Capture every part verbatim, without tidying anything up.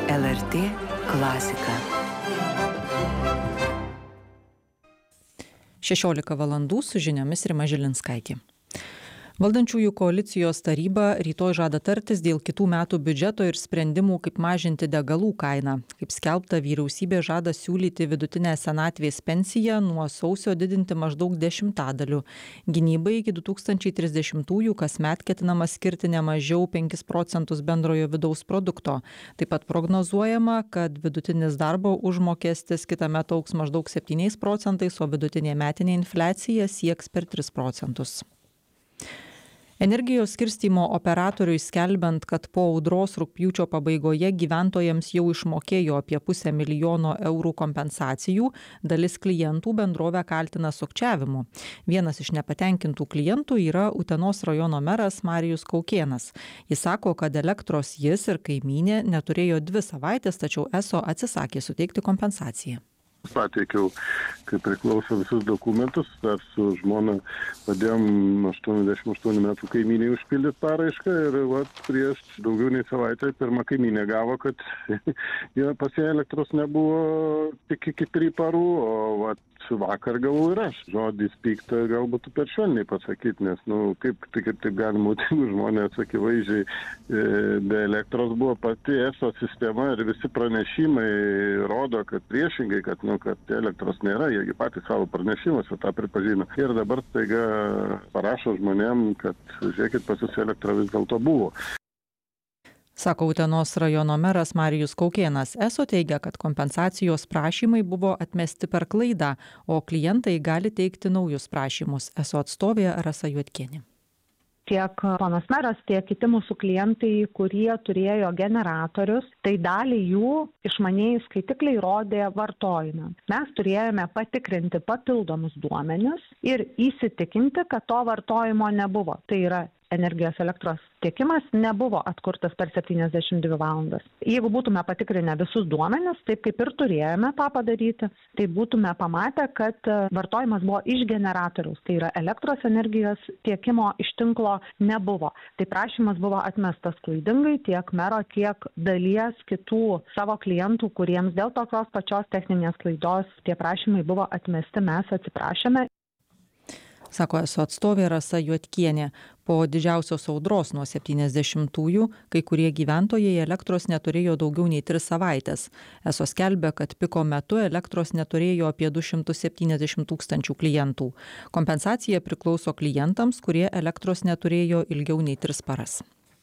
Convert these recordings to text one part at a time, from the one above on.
L R T klasika. šešiolika valandų su žiniomis Rima Žilinskaitė. Valdančiųjų koalicijos taryba rytoj žada tartis dėl kitų metų biudžeto ir sprendimų, kaip mažinti degalų kainą. Kaip skelbta, vyriausybė žada siūlyti vidutinę senatvės pensiją nuo sausio didinti maždaug dešimtadaliu. Gynybai iki du tūkstančiai trisdešimtųjų kasmet ketinama skirti ne mažiau penkis procentus bendrojo vidaus produkto. Taip pat prognozuojama, kad vidutinis darbo užmokestis kitąmet augs maždaug septyniais procentais, o vidutinė metinė infliacija sieks per tris procentus. Energijos skirstymo operatoriui skelbiant, kad po audros rugpjūčio pabaigoje gyventojams jau išmokėjo apie pusę milijono eurų kompensacijų, dalis klientų bendrovę kaltina sukčiavimu. Vienas iš nepatenkintų klientų yra Utenos rajono meras Marijus Kaukėnas. Jis sako, kad elektros jis ir kaimynė neturėjo dvi savaitės, tačiau eso atsisakė suteikti kompensaciją. Pateikiau, kaip priklauso visus dokumentus, dar su žmona padėjom aštuoniasdešimt aštuonių metų kaimynei užpildyti paraišką ir vat, prieš daugiau nei savaitę pirma kaimynė gavo, kad pas ją elektros nebuvo tik iki trijų parų, o vat, vakar gavau ir aš. Žodis pyktą galbūt per švelniai pasakyti, nes nu, kaip, tai, kaip taip galima būti, žmonės akivaizdžiai be elektros buvo pati eso sistema ir visi pranešimai rodo, kad priešingai, kad Nu, kad elektros nėra, jiegi patys savo pranešimuose tą pripažino. Ir dabar staiga parašo žmonėm, kad žiūrėkit, pas jūs elektra vis dėlto buvo. Sako Utenos rajono meras Marijus Kaukėnas. Eso teigia, kad kompensacijos prašymai buvo atmesti per klaidą, o klientai gali teikti naujus prašymus. Eso atstovė Rasa Juodkienė. Tiek ponas meras, tiek kiti mūsų klientai, kurie turėjo generatorius, tai dalį jų išmanieji skaitikliai rodė vartojimą. Mes turėjome patikrinti papildomus duomenis ir įsitikinti, kad to vartojimo nebuvo. Tai yra energijos elektros tiekimas nebuvo atkurtas per septyniasdešimt dvi valandas. Jeigu būtume patikrinę visus duomenis, taip kaip ir turėjome tą padaryti, tai būtume pamatę, kad vartojimas buvo iš generatoriaus, tai yra elektros energijos tiekimo iš tinklo nebuvo. Tai prašymas buvo atmestas klaidingai tiek mero, tiek dalies kitų savo klientų, kuriems dėl tokios pačios techninės klaidos tie prašymai buvo atmesti, mes atsiprašėme. Sako eso atstovė Rasa Juodkienė. Po didžiausios audros nuo septyniasdešimtųjų kai kurie gyventojai elektros neturėjo daugiau nei tris savaitės. Eso skelbia, kad piko metu elektros neturėjo apie du šimtus septyniasdešimt tūkstančių klientų. Kompensacija priklauso klientams, kurie elektros neturėjo ilgiau nei tris paras.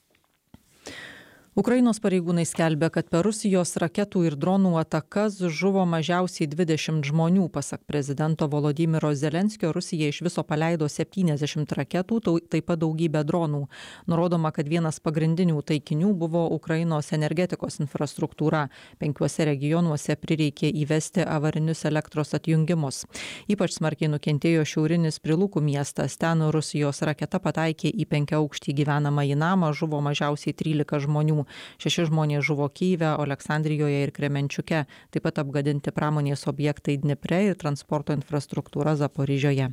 Ukrainos pareigūnai skelbia, kad per Rusijos raketų ir dronų atakas žuvo mažiausiai dvidešimt žmonių. Pasak prezidento Volodymyro Zelenskio, Rusija iš viso paleido septyniasdešimt raketų, taip pat daugybę dronų. Nurodoma, kad vienas pagrindinių taikinių buvo Ukrainos energetikos infrastruktūra. Penkiuose regionuose prireikė įvesti avarinius elektros atjungimus. Ypač smarkiai nukentėjo šiaurinis Prilukų miestas. Ten Rusijos raketa pataikė į penkiaaukštį gyvenamąjį namą, žuvo mažiausiai trylika žmonių. Šeši žmonės žuvo Kyjive, Aleksandrijoje ir Kremenčiuke, taip pat apgadinti pramonės objektai Dnipre ir transporto infrastruktūra Zaporižioje.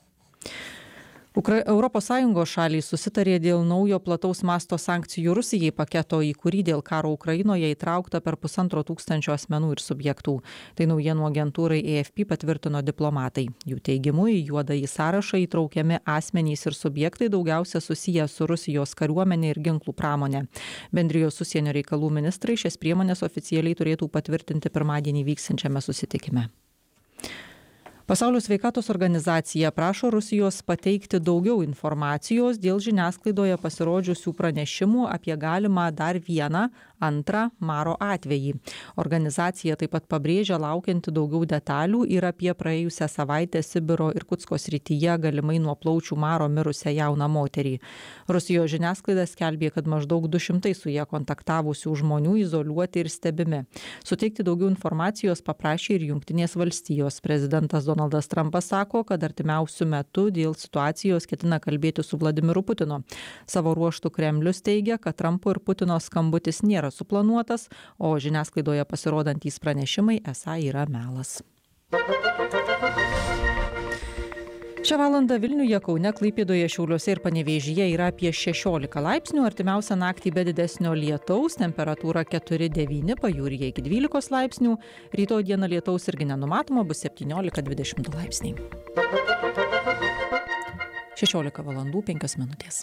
Ukra- Europos Sąjungos šalys susitarė dėl naujo plataus masto sankcijų Rusijai paketo, į kurį dėl karo Ukrainoje įtraukta per pusantro tūkstančio asmenų ir subjektų. Tai naujienų agentūrai A F P patvirtino diplomatai. Jų teigimu, į juodąjį sąrašą įtraukiami asmenys ir subjektai daugiausia susiję su Rusijos kariuomenė ir ginklų pramonė. Bendrijos užsienio reikalų ministrai šias priemonės oficialiai turėtų patvirtinti pirmadienį vyksiančiame susitikime. Pasaulio sveikatos organizacija prašo Rusijos pateikti daugiau informacijos dėl žiniasklaidoje pasirodžiusių pranešimų apie galimą dar vieną antrą maro atvejį. Organizacija taip pat pabrėžia laukianti daugiau detalių ir apie praėjusią savaitę Sibiro ir Kutsko srityje galimai nuo plaučių maro mirusią jauną moterį. Rusijos žiniasklaida skelbė, kad maždaug du šimtai su jie kontaktavusių žmonių izoliuoti ir stebimi. Suteikti daugiau informacijos paprašė ir Jungtinės valstijos. Prezidentas Donaldas Trumpas sako, kad artimiausiu metu dėl situacijos ketina kalbėti su Vladimiru Putinu. Savo ruožtu Kremlius teigia, kad Trumpo ir Putino skambutis nėra suplanuotas, o žiniasklaidoje pasirodantys pranešimai esą yra melas. Šią valandą Vilniuje, Kaune, Klaipėdoje, Šiauliuose ir Panevėžyje yra apie šešiolika laipsnių, artimiausią naktį be didesnio lietaus, temperatūra keturi devyni, pajūryje iki dvylikos laipsnių, rytoj dieną lietaus irgi nenumatoma, bus septyniolika dvidešimt du laipsniai. šešiolika valandų penkios minutės.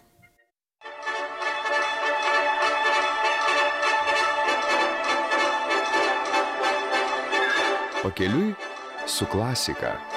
Pakeliui su klasika.